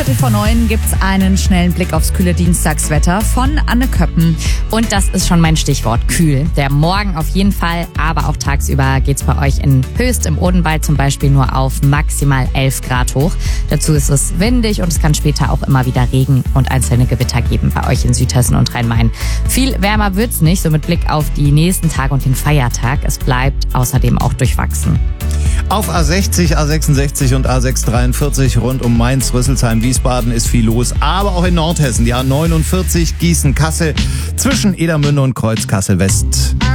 9 gibt's einen schnellen Blick aufs kühle Dienstagswetter von Anne Köppen. Und das ist schon mein Stichwort, kühl. Der Morgen auf jeden Fall, aber auch tagsüber geht's bei euch in Höchst im Odenwald zum Beispiel nur auf maximal 11 Grad hoch. Dazu ist es windig und es kann später auch immer wieder Regen und einzelne Gewitter geben bei euch in Südhessen und Rhein-Main. Viel wärmer wird's nicht, so mit Blick auf die nächsten Tage und den Feiertag. Es bleibt außerdem auch durchwachsen. Auf A60, A66 und A643 rund um Mainz, Rüsselsheim, Wiesbaden ist viel los. Aber auch in Nordhessen, die A49 Gießen-Kassel zwischen Edermünde und Kreuz Kassel-West.